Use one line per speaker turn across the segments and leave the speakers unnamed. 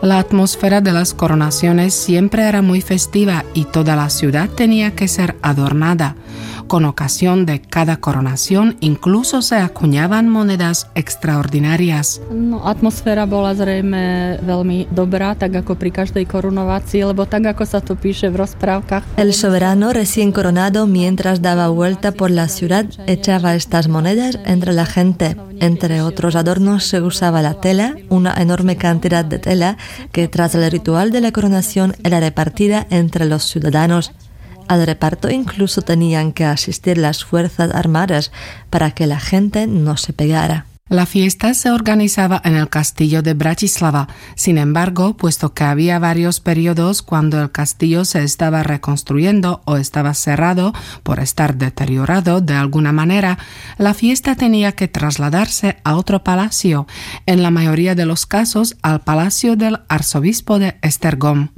La atmósfera de las coronaciones siempre era muy festiva y toda la ciudad tenía que ser adornada. Con ocasión de cada coronación incluso se acuñaban monedas extraordinarias.
Atmosféra bola zrejme veľmi dobrá, tak ako pri každej korunovácii, lebo tak ako sa to píše v rozprávkach.
El soberano recién coronado, mientras daba vuelta por la ciudad, echaba estas monedas entre la gente. Entre otros adornos se usaba la tela, una enorme cantidad de tela que tras el ritual de la coronación era repartida entre los ciudadanos. Al reparto incluso tenían que asistir las fuerzas armadas para que la gente no se pegara.
La fiesta se organizaba en el castillo de Bratislava. Sin embargo, puesto que había varios periodos cuando el castillo se estaba reconstruyendo o estaba cerrado por estar deteriorado de alguna manera, la fiesta tenía que trasladarse a otro palacio, en la mayoría de los casos al palacio del arzobispo de Esztergom.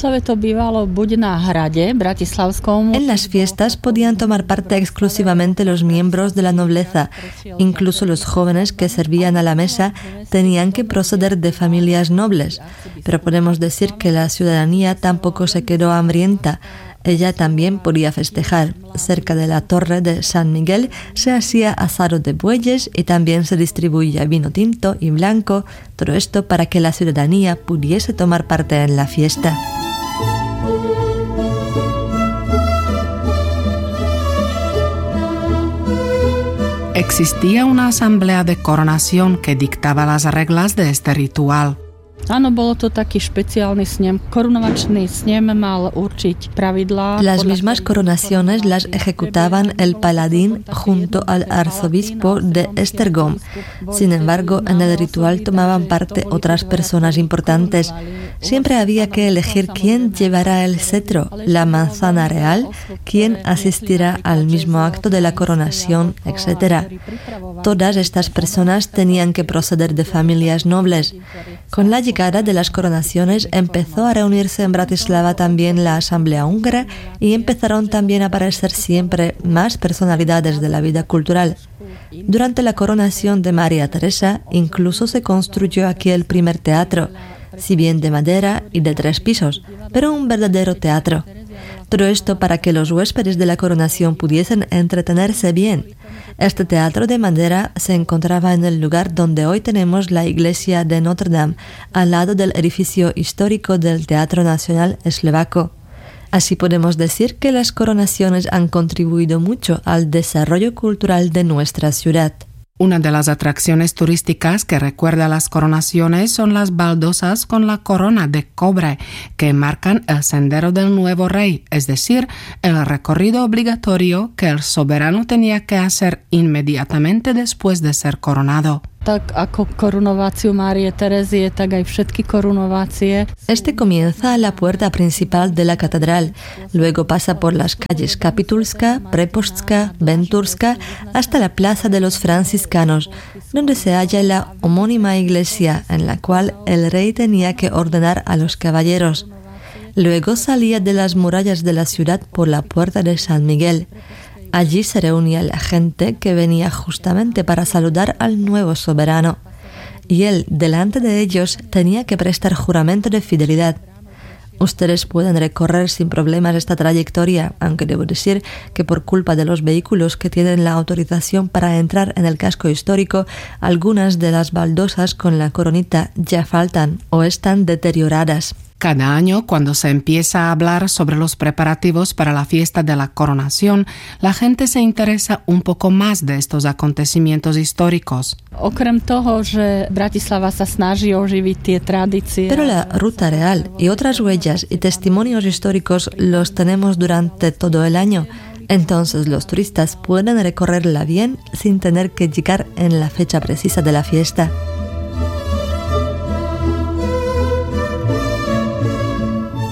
En las fiestas podían tomar parte exclusivamente los miembros de la nobleza, incluso los jóvenes que servían a la mesa tenían que proceder de familias nobles, pero podemos decir que la ciudadanía tampoco se quedó hambrienta. Ella también podía festejar. Cerca de la torre de San Miguel se hacía asado de bueyes y también se distribuía vino tinto y blanco, todo esto para que la ciudadanía pudiese tomar parte en la fiesta.
Existía una asamblea de coronación que dictaba las reglas de este ritual.
Áno, bolo to taký špeciálny snem. Korunovačný snem mal určiť pravidlá.
Las mismas coronaciones las ejecutaban el paladín junto al arzobispo de Esztergom. Sin embargo, en el ritual tomaban parte otras personas importantes. Siempre había que elegir quién llevará el cetro, la manzana real, quién asistirá al mismo acto de la coronación, etc. Todas estas personas tenían que proceder de familias nobles. Con la llegada de las coronaciones empezó a reunirse en Bratislava también la Asamblea Húngara y empezaron también a aparecer siempre más personalidades de la vida cultural. Durante la coronación de María Teresa incluso se construyó aquí el primer teatro, si bien de madera y de 3 pisos, pero un verdadero teatro. Todo esto para que los huéspedes de la coronación pudiesen entretenerse bien. Este teatro de madera se encontraba en el lugar donde hoy tenemos la iglesia de Notre Dame, al lado del edificio histórico del Teatro Nacional Eslovaco. Así podemos decir que las coronaciones han contribuido mucho al desarrollo cultural de nuestra ciudad.
Una de las atracciones turísticas que recuerda las coronaciones son las baldosas con la corona de cobre que marcan el sendero del nuevo rey, es decir, el recorrido obligatorio que el soberano tenía que hacer inmediatamente después de ser coronado.
Tak ako korunováciu Márie Terezie, tak aj všetky korunovácie.
Este comienza a la puerta principal de la catedral, luego pasa por las calles Kapitulska, Prepoštská, Benturská, hasta la plaza de los franciscanos, donde se halla la homónima iglesia en la cual el rey tenía que ordenar a los caballeros. Luego salía de las murallas de la ciudad por la puerta de San Miguel. Allí se reunía la gente que venía justamente para saludar al nuevo soberano, y él, delante de ellos, tenía que prestar juramento de fidelidad. Ustedes pueden recorrer sin problemas esta trayectoria, aunque debo decir que por culpa de los vehículos que tienen la autorización para entrar en el casco histórico, algunas de las baldosas con la coronita ya faltan o están deterioradas.
Cada año, cuando se empieza a hablar sobre los preparativos para la fiesta de la coronación, la gente se interesa un poco más de estos acontecimientos históricos.
Okrem toho, že Bratislava sa snaží oživiť tie tradície.
Pero la ruta real y otras huellas y testimonios históricos los tenemos durante todo el año. Entonces los turistas pueden recorrerla bien sin tener que llegar en la fecha precisa de la fiesta.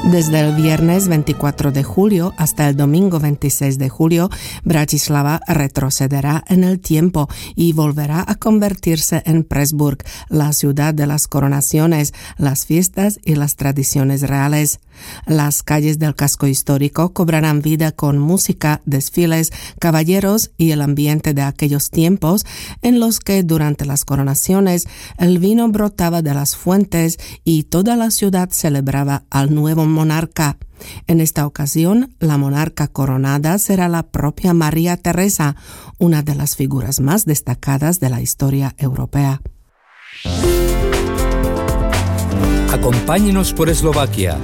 Desde el viernes 24 de julio hasta el domingo 26 de julio, Bratislava retrocederá en el tiempo y volverá a convertirse en Pressburg, la ciudad de las coronaciones, las fiestas y las tradiciones reales. Las calles del casco histórico cobrarán vida con música, desfiles, caballeros y el ambiente de aquellos tiempos en los que durante las coronaciones el vino brotaba de las fuentes y toda la ciudad celebraba al nuevo monarca. En esta ocasión, la monarca coronada será la propia María Teresa, una de las figuras más destacadas de la historia europea.
Acompáñenos por Eslovaquia.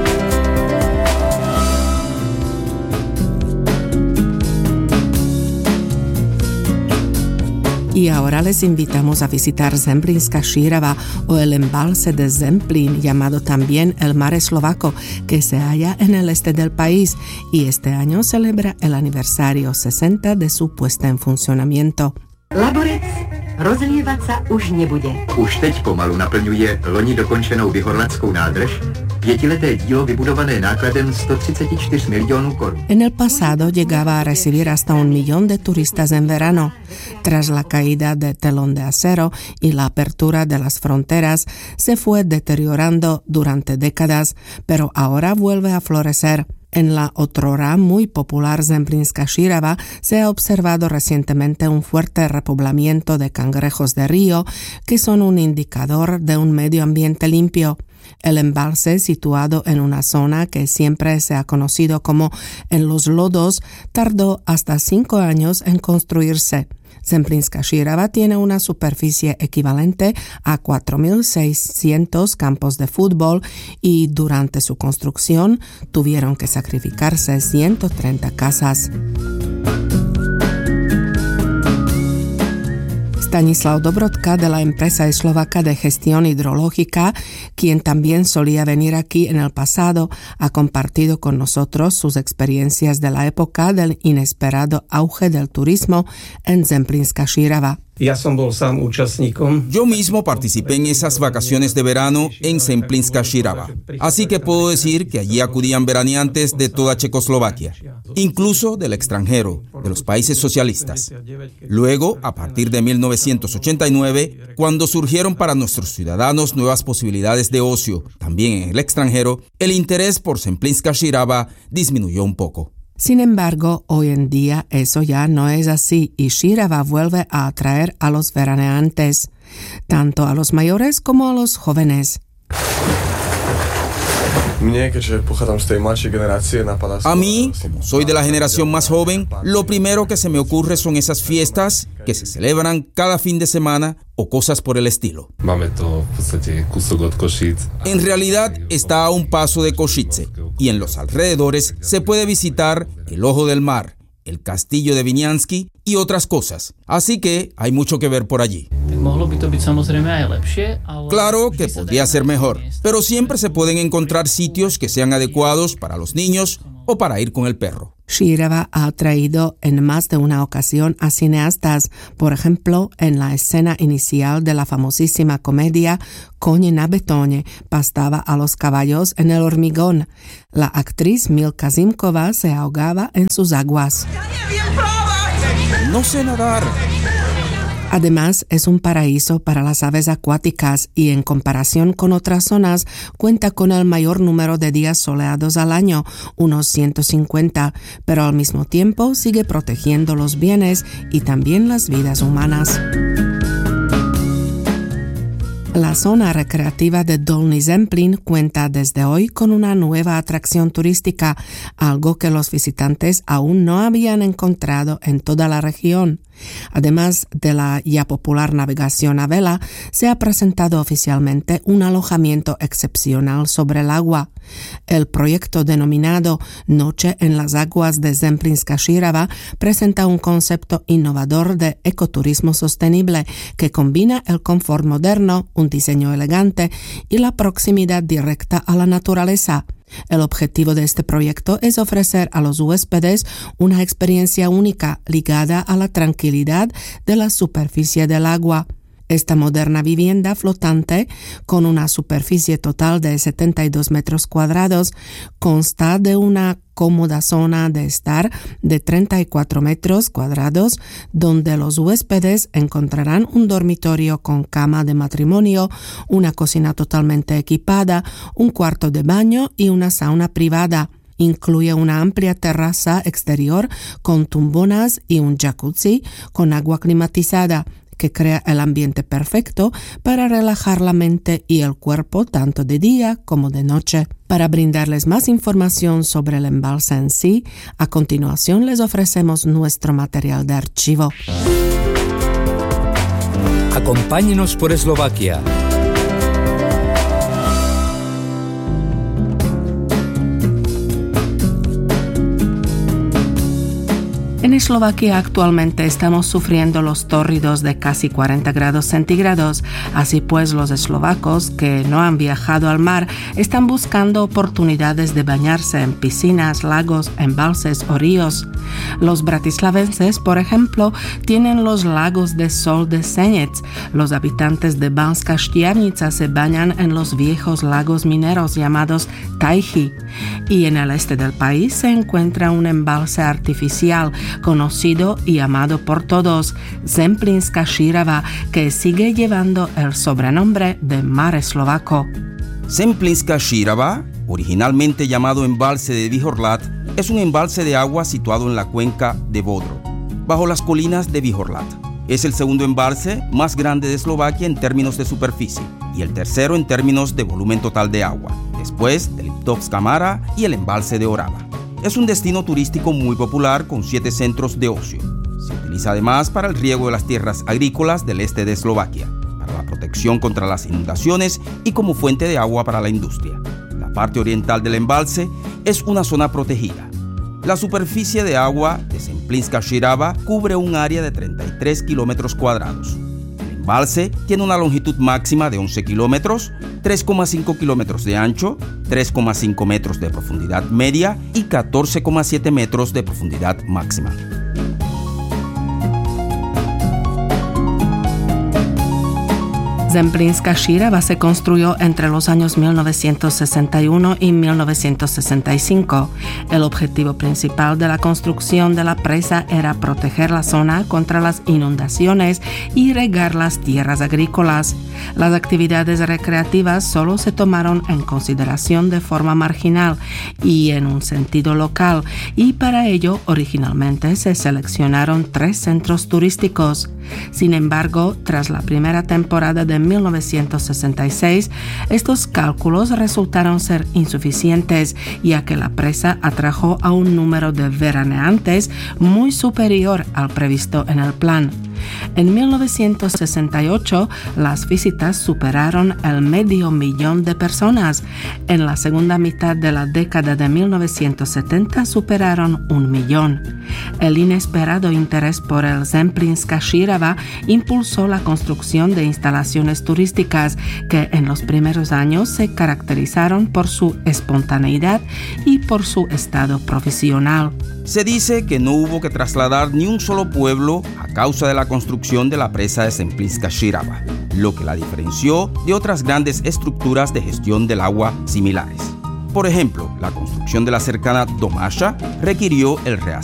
Y ahora les invitamos a visitar Zemplínska Šírava o el embalse de Zemplín, llamado también el Mar Eslovaco, que se halla en el este del país y este año celebra el aniversario 60 de su puesta en funcionamiento.
Laborec rozlievať sa už nebude.
Už teď pomalu naplňuje loni dokončenou Vyhorladskou nádrž, 5leté dílo vybudované nákladem 134 milionů korun.
En el pasado llegaba a recibir hasta 1 millón de turistas en verano. Tras la caída del telón de acero y la apertura de las fronteras, se fue deteriorando durante décadas, pero ahora vuelve a florecer. En la otrora muy popular Zemplínska Šírava se ha observado recientemente un fuerte repoblamiento de cangrejos de río que son un indicador de un medio ambiente limpio. El embalse, situado en una zona que siempre se ha conocido como en los lodos, tardó hasta 5 años en construirse. Zemplínska Šírava tiene una superficie equivalente a 4.600 campos de fútbol y durante su construcción tuvieron que sacrificarse 130 casas. Stanislav Dobrodka de la empresa eslovaca de gestión hidrológica, quien también solía venir aquí en el pasado, ha compartido con nosotros sus experiencias de la época del inesperado auge del turismo en Zemplínska Šírava.
Yo mismo participé en esas vacaciones de verano en Zemplínska Šírava, así que puedo decir que allí acudían veraneantes de toda Checoslovaquia, incluso del extranjero, de los países socialistas. Luego, a partir de 1989, cuando surgieron para nuestros ciudadanos nuevas posibilidades de ocio, también en el extranjero, el interés por Zemplínska Šírava disminuyó un poco.
Sin embargo, hoy en día eso ya no es así y Šírava vuelve a atraer a los veraneantes, tanto a los mayores como a los jóvenes.
A mí, como soy de la generación más joven, lo primero que se me ocurre son esas fiestas que se celebran cada fin de semana o cosas por el estilo. En realidad está a un paso de Košice y en los alrededores se puede visitar el Ojo del Mar, el Castillo de Viňansky y otras cosas. Así que hay mucho que ver por allí. Claro que podría ser mejor, pero siempre se pueden encontrar sitios que sean adecuados para los niños o para ir con el perro.
Šírava ha atraído en más de una ocasión a cineastas, por ejemplo, en la escena inicial de la famosísima comedia Koně na betoně, pastaba a los caballos en el hormigón. La actriz Milka Zimková se ahogaba en sus aguas.
No sé nadar.
Además, es un paraíso para las aves acuáticas y en comparación con otras zonas cuenta con el mayor número de días soleados al año, unos 150, pero al mismo tiempo sigue protegiendo los bienes y también las vidas humanas. La zona recreativa de Dolní Zemplín cuenta desde hoy con una nueva atracción turística, algo que los visitantes aún no habían encontrado en toda la región. Además de la ya popular navegación a vela, se ha presentado oficialmente un alojamiento excepcional sobre el agua. El proyecto denominado Noche en las aguas de Zemplínska Šírava presenta un concepto innovador de ecoturismo sostenible que combina el confort moderno, un diseño elegante y la proximidad directa a la naturaleza. El objetivo de este proyecto es ofrecer a los huéspedes una experiencia única ligada a la tranquilidad de la superficie del agua. Esta moderna vivienda flotante, con una superficie total de 72 metros cuadrados, consta de una cómoda zona de estar de 34 metros cuadrados, donde los huéspedes encontrarán un dormitorio con cama de matrimonio, una cocina totalmente equipada, un cuarto de baño y una sauna privada. Incluye una amplia terraza exterior con tumbonas y un jacuzzi con agua climatizada, que crea el ambiente perfecto para relajar la mente y el cuerpo tanto de día como de noche. Para brindarles más información sobre el embalse en sí, a continuación les ofrecemos nuestro material de archivo.
Acompáñenos por Eslovaquia.
En Eslovaquia actualmente estamos sufriendo los tórridos de casi 40 grados centígrados. Así pues, los eslovacos que no han viajado al mar están buscando oportunidades de bañarse en piscinas, lagos, embalses o ríos. Los bratislavenses, por ejemplo, tienen los lagos de Sol de Senec. Los habitantes de Banská Štiavnica se bañan en los viejos lagos mineros llamados Tajy. Y en el este del país se encuentra un embalse artificial conocido y amado por todos, Zemplínska Šírava, que sigue llevando el sobrenombre de Mar Eslovaco.
Zemplínska Šírava, originalmente llamado embalse de Výhorlad, es un embalse de agua situado en la cuenca de Bodrog, bajo las colinas de Výhorlad. Es el segundo embalse más grande de Eslovaquia en términos de superficie y el tercero en términos de volumen total de agua, después de Liptovská Mara y el embalse de Orava. Es un destino turístico muy popular con 7 centros de ocio. Se utiliza además para el riego de las tierras agrícolas del este de Eslovaquia, para la protección contra las inundaciones y como fuente de agua para la industria. La parte oriental del embalse es una zona protegida. La superficie de agua de Zemplínska Šírava cubre un área de 33 kilómetros cuadrados. El embalse tiene una longitud máxima de 11 kilómetros, 3,5 kilómetros de ancho, 3,5 metros de profundidad media y 14,7 metros de profundidad máxima.
Zemplínska Šírava se construyó entre los años 1961 y 1965. El objetivo principal de la construcción de la presa era proteger la zona contra las inundaciones y regar las tierras agrícolas. Las actividades recreativas solo se tomaron en consideración de forma marginal y en un sentido local, y para ello originalmente se seleccionaron 3 centros turísticos. Sin embargo, tras la primera temporada de 1966, estos cálculos resultaron ser insuficientes, ya que la presa atrajo a un número de veraneantes muy superior al previsto en el plan. En 1968, las visitas superaron el 500,000 de personas. En la segunda mitad de la década de 1970 superaron 1,000,000. El inesperado interés por el Zemplínska Šírava impulsó la construcción de instalaciones turísticas que en los primeros años se caracterizaron por su espontaneidad y por su estado provisional.
Se dice que no hubo que trasladar ni un solo pueblo a causa de la construcción de la presa de Zemplínska Šírava, lo que la diferenció de otras grandes estructuras de gestión del agua similares. Por ejemplo, la construcción de la cercana Domaša requirió el reasentamiento